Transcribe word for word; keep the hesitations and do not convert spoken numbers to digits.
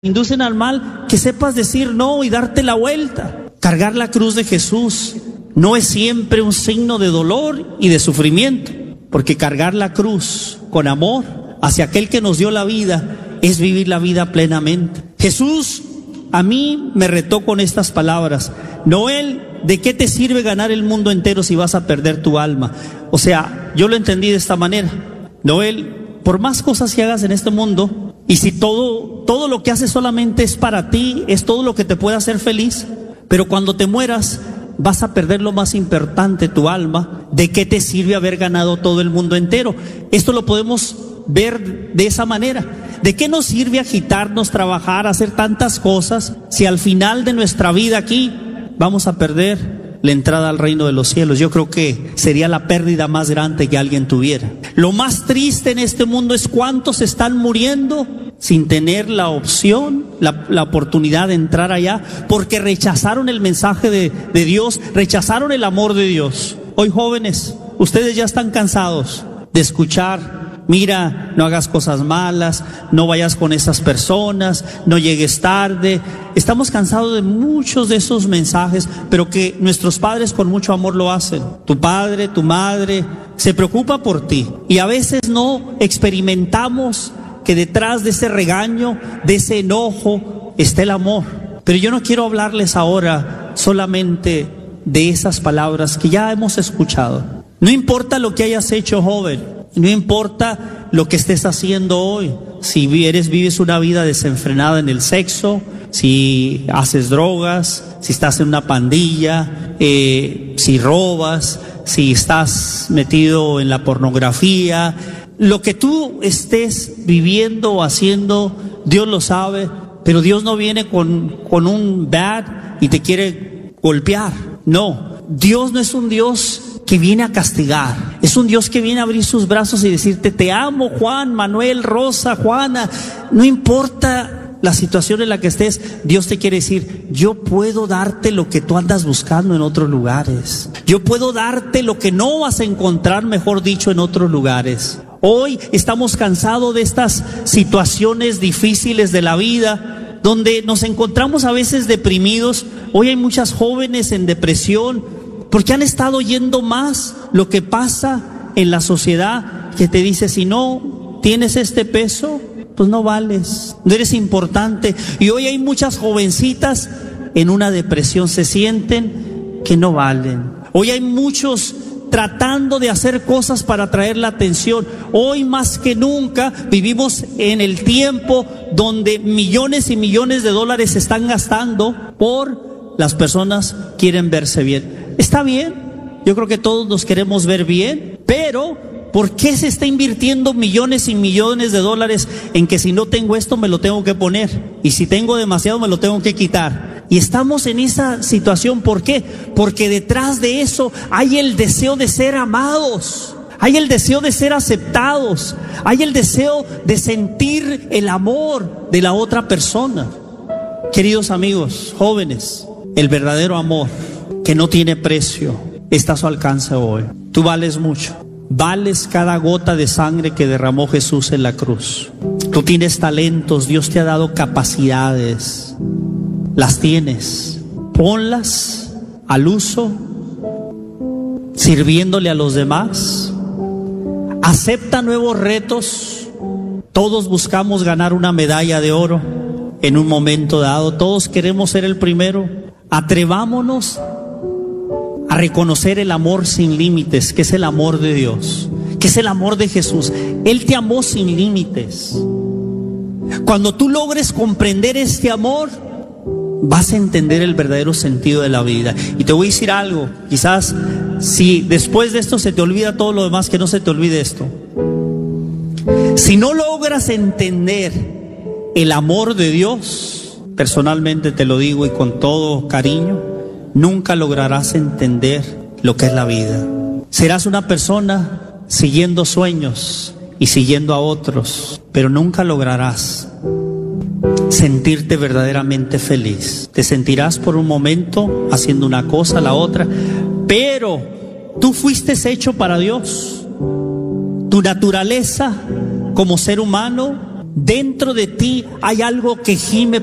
inducen al mal, que sepas decir no y darte la vuelta. Cargar la cruz de Jesús no es siempre un signo de dolor y de sufrimiento, porque cargar la cruz con amor hacia aquel que nos dio la vida es vivir la vida plenamente. Jesús a mí me retó con estas palabras: Noel, ¿de qué te sirve ganar el mundo entero si vas a perder tu alma? O sea, yo lo entendí de esta manera: Noel, por más cosas que hagas en este mundo, y si todo, todo lo que haces solamente es para ti, es todo lo que te puede hacer feliz, pero cuando te mueras vas a perder lo más importante, tu alma. ¿De qué te sirve haber ganado todo el mundo entero? Esto lo podemos ver de esa manera. ¿De qué nos sirve agitarnos, trabajar, hacer tantas cosas, si al final de nuestra vida aquí vamos a perder la entrada al reino de los cielos? Yo creo que sería la pérdida más grande que alguien tuviera. Lo más triste en este mundo es cuántos están muriendo sin tener la opción, la, la oportunidad de entrar allá, porque rechazaron el mensaje de, de Dios, rechazaron el amor de Dios. Hoy, jóvenes, ustedes ya están cansados de escuchar: mira, no hagas cosas malas, no vayas con esas personas, no llegues tarde. Estamos cansados de muchos de esos mensajes, pero que nuestros padres con mucho amor lo hacen. Tu padre, tu madre se preocupa por ti, y a veces no experimentamos que detrás de ese regaño, de ese enojo, está el amor. Pero yo no quiero hablarles ahora solamente de esas palabras que ya hemos escuchado. No importa lo que hayas hecho, joven, no importa lo que estés haciendo hoy, si eres, vives una vida desenfrenada en el sexo, si haces drogas, si estás en una pandilla, eh, si robas, si estás metido en la pornografía, lo que tú estés viviendo o haciendo, Dios lo sabe, pero Dios no viene con, con un bat y te quiere golpear. No, Dios no es un Dios que viene a castigar, es un Dios que viene a abrir sus brazos y decirte: te amo, Juan, Manuel, Rosa, Juana. No importa la situación en la que estés, Dios te quiere decir: yo puedo darte lo que tú andas buscando en otros lugares, yo puedo darte lo que no vas a encontrar, mejor dicho, en otros lugares. Hoy estamos cansados de estas situaciones difíciles de la vida, donde nos encontramos a veces deprimidos. Hoy hay muchas jóvenes en depresión, porque han estado oyendo más lo que pasa en la sociedad, que te dice: si no tienes este peso, pues no vales, no eres importante. Y hoy hay muchas jovencitas en una depresión, se sienten que no valen. Hoy hay muchos tratando de hacer cosas para atraer la atención. Hoy más que nunca vivimos en el tiempo donde millones y millones de dólares se están gastando por las personas que quieren verse bien. Está bien, yo creo que todos nos queremos ver bien, pero ¿por qué se está invirtiendo millones y millones de dólares en que si no tengo esto me lo tengo que poner, y si tengo demasiado me lo tengo que quitar? Y estamos en esa situación. ¿Por qué? Porque detrás de eso hay el deseo de ser amados, hay el deseo de ser aceptados, hay el deseo de sentir el amor de la otra persona. Queridos amigos, jóvenes, el verdadero amor que no tiene precio está a su alcance hoy. Tú vales mucho, vales cada gota de sangre que derramó Jesús en la cruz. Tú tienes talentos, Dios te ha dado capacidades, las tienes, ponlas al uso, sirviéndole a los demás. Acepta nuevos retos. Todos buscamos ganar una medalla de oro en un momento dado, todos queremos ser el primero. Atrevámonos a reconocer el amor sin límites, que es el amor de Dios, que es el amor de Jesús. Él te amó sin límites. Cuando tú logres comprender este amor, vas a entender el verdadero sentido de la vida. Y te voy a decir algo, quizás si después de esto se te olvida todo lo demás, que no se te olvide esto. Si no logras entender el amor de Dios, personalmente te lo digo y con todo cariño, nunca lograrás entender lo que es la vida. Serás una persona siguiendo sueños y siguiendo a otros, pero nunca lograrás sentirte verdaderamente feliz. Te sentirás por un momento haciendo una cosa, la otra, pero tú fuiste hecho para Dios. Tu naturaleza como ser humano Dentro de ti hay algo que gime